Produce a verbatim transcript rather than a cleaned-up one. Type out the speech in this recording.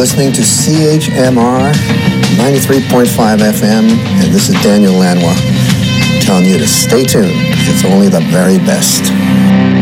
listening to C H M R ninety-three point five F M, and this is Daniel Lanois telling you to stay tuned. It's only the very best.